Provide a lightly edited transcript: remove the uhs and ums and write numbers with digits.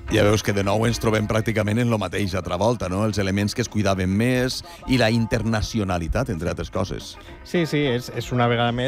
Ja veus que de nou ens trobem pràcticament en lo mateix altra volta, no? Els elements que es cuidaven més i la internacionalitat, entre altres coses. Sí, és una vegada més